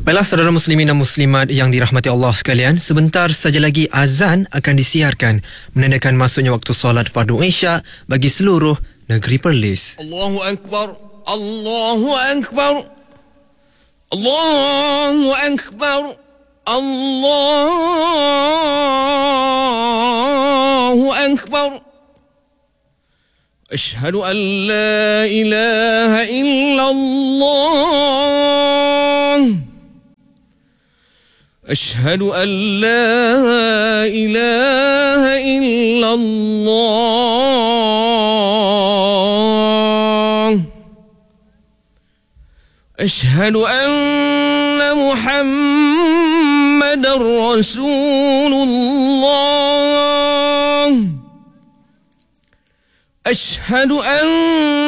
Baiklah saudara muslimin dan muslimat yang dirahmati Allah sekalian, sebentar saja lagi azan akan disiarkan menandakan masuknya waktu solat fardu Isya bagi seluruh negeri Perlis. Allahu Akbar, Allahu Akbar, Allahu Akbar, Allahu Akbar. Ashhadu an la ilaha illallah. أشهد أن لا إله إلا الله. أشهد أن محمد رسول الله. أشهد أن